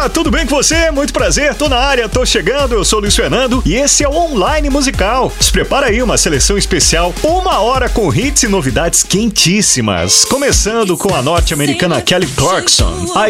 Olá, tudo bem com você? Muito prazer, tô na área, tô chegando, eu sou o Luiz Fernando e esse é o Online Musical. Se prepara aí, uma seleção especial, 1 hora com hits e novidades quentíssimas. Começando com a norte-americana Kelly Clarkson,